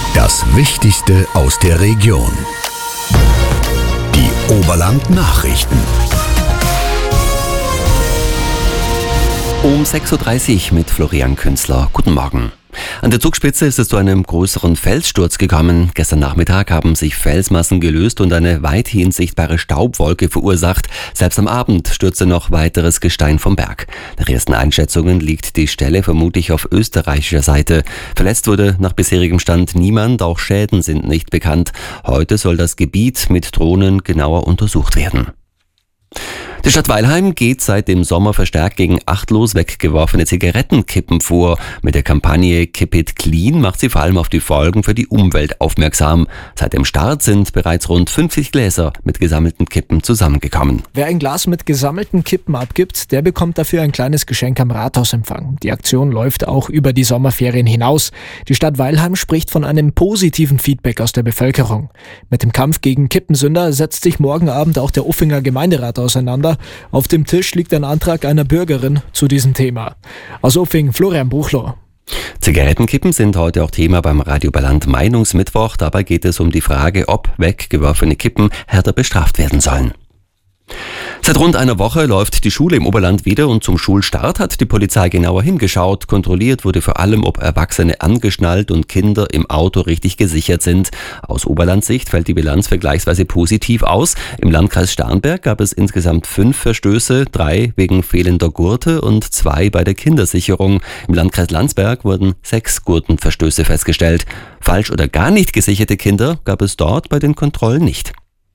Das Wichtigste aus der Region. Die Oberland-Nachrichten. Um 6.30 Uhr mit Florian Künzler. Guten Morgen. An der Zugspitze ist es zu einem größeren Felssturz gekommen. Gestern Nachmittag haben sich Felsmassen gelöst und eine weithin sichtbare Staubwolke verursacht. Selbst am Abend stürzte noch weiteres Gestein vom Berg. Nach ersten Einschätzungen liegt die Stelle vermutlich auf österreichischer Seite. Verletzt wurde nach bisherigem Stand niemand, auch Schäden sind nicht bekannt. Heute soll das Gebiet mit Drohnen genauer untersucht werden. Die Stadt Weilheim geht seit dem Sommer verstärkt gegen achtlos weggeworfene Zigarettenkippen vor. Mit der Kampagne Keep It Clean macht sie vor allem auf die Folgen für die Umwelt aufmerksam. Seit dem Start sind bereits rund 50 Gläser mit gesammelten Kippen zusammengekommen. Wer ein Glas mit gesammelten Kippen abgibt, der bekommt dafür ein kleines Geschenk am Rathausempfang. Die Aktion läuft auch über die Sommerferien hinaus. Die Stadt Weilheim spricht von einem positiven Feedback aus der Bevölkerung. Mit dem Kampf gegen Kippensünder setzt sich morgen Abend auch der Uffinger Gemeinderat auseinander. Auf dem Tisch liegt ein Antrag einer Bürgerin zu diesem Thema. Aus Uffing, Florian Buchloh. Zigarettenkippen sind heute auch Thema beim Radio Oberland Meinungsmittwoch. Dabei geht es um die Frage, ob weggeworfene Kippen härter bestraft werden sollen. Seit rund einer Woche läuft die Schule im Oberland wieder und zum Schulstart hat die Polizei genauer hingeschaut. Kontrolliert wurde vor allem, ob Erwachsene angeschnallt und Kinder im Auto richtig gesichert sind. Aus Oberlandsicht fällt die Bilanz vergleichsweise positiv aus. Im Landkreis Starnberg gab es insgesamt 5 Verstöße, 3 wegen fehlender Gurte und 2 bei der Kindersicherung. Im Landkreis Landsberg wurden 6 Gurtenverstöße festgestellt. Falsch oder gar nicht gesicherte Kinder gab es dort bei den Kontrollen nicht.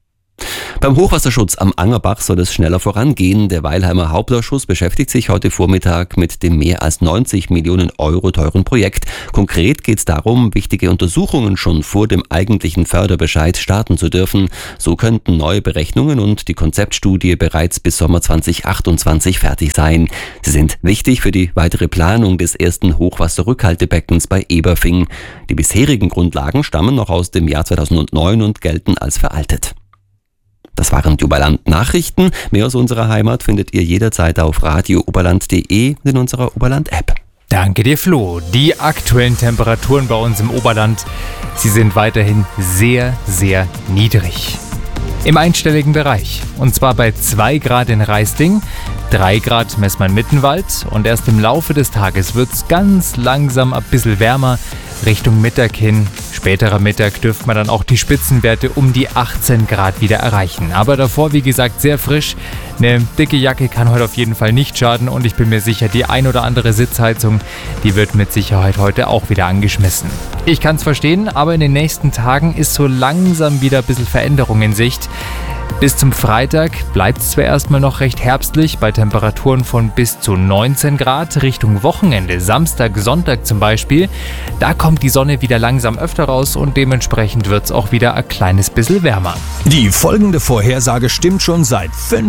Beim Hochwasserschutz am Angerbach soll es schneller vorangehen. Der Weilheimer Hauptausschuss beschäftigt sich heute Vormittag mit dem mehr als 90 Millionen Euro teuren Projekt. Konkret geht es darum, wichtige Untersuchungen schon vor dem eigentlichen Förderbescheid starten zu dürfen. So könnten neue Berechnungen und die Konzeptstudie bereits bis Sommer 2028 fertig sein. Sie sind wichtig für die weitere Planung des ersten Hochwasserrückhaltebeckens bei Eberfing. Die bisherigen Grundlagen stammen noch aus dem Jahr 2009 und gelten als veraltet. Das waren die Oberland-Nachrichten. Mehr aus unserer Heimat findet ihr jederzeit auf radiooberland.de und in unserer Oberland-App. Danke dir, Flo. Die aktuellen Temperaturen bei uns im Oberland, sie sind weiterhin sehr, sehr niedrig. Im einstelligen Bereich. Und zwar bei 2 Grad in Raisting, 3 Grad Messmann-Mittenwald und erst im Laufe des Tages wird es ganz langsam ein bisschen wärmer Richtung Mittag hin. Späterer Mittag dürfte man dann auch die Spitzenwerte um die 18 Grad wieder erreichen. Aber davor, wie gesagt, sehr frisch. Eine dicke Jacke kann heute auf jeden Fall nicht schaden und ich bin mir sicher, die ein oder andere Sitzheizung, die wird mit Sicherheit heute auch wieder angeschmissen. Ich kann es verstehen, aber in den nächsten Tagen ist so langsam wieder ein bisschen Veränderung in Sicht. Bis zum Freitag bleibt es zwar erstmal noch recht herbstlich bei Temperaturen von bis zu 19 Grad Richtung Wochenende, Samstag, Sonntag zum Beispiel. Da kommt die Sonne wieder langsam öfter raus und dementsprechend wird es auch wieder ein kleines bisschen wärmer. Die folgende Vorhersage stimmt schon seit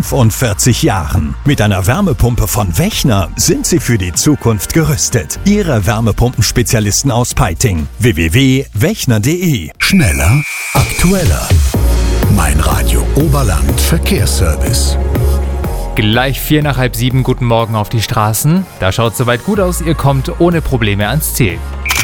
45 Jahren. Mit einer Wärmepumpe von Wechner sind Sie für die Zukunft gerüstet. Ihre Wärmepumpenspezialisten aus Peiting. www.wechner.de. Schneller, aktueller. Mein Radio Oberland Verkehrsservice. Gleich 4 nach halb 7, guten Morgen auf die Straßen. Da schaut es soweit gut aus, ihr kommt ohne Probleme ans Ziel.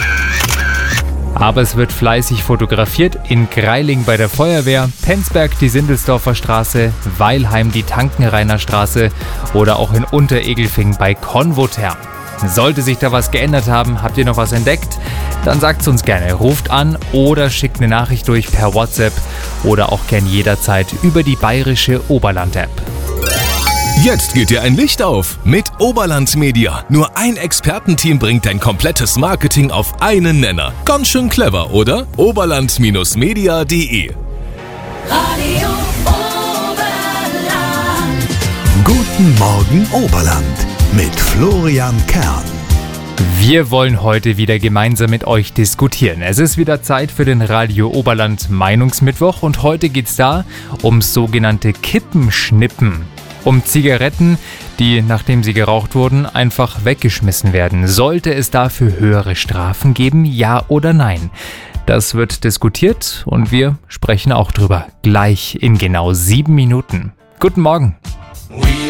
Aber es wird fleißig fotografiert in Greiling bei der Feuerwehr, Penzberg die Sindelsdorfer Straße, Weilheim die Tankenrainer Straße oder auch in Unteregelfing bei Konvotern. Sollte sich da was geändert haben, habt ihr noch was entdeckt? Dann sagt's uns gerne, ruft an oder schickt eine Nachricht durch per WhatsApp oder auch gern jederzeit über die bayerische Oberland-App. Jetzt geht dir ein Licht auf mit Oberland Media. Nur ein Expertenteam bringt dein komplettes Marketing auf einen Nenner. Ganz schön clever, oder? Oberland-media.de. Radio Oberland. Guten Morgen Oberland mit Florian Kern. Wir wollen heute wieder gemeinsam mit euch diskutieren. Es ist wieder Zeit für den Radio Oberland Meinungsmittwoch und heute geht's da um sogenannte Kippenschnippen. Um Zigaretten, die, nachdem sie geraucht wurden, einfach weggeschmissen werden. Sollte es dafür höhere Strafen geben, ja oder nein? Das wird diskutiert und wir sprechen auch drüber. Gleich in genau 7 Minuten. Guten Morgen.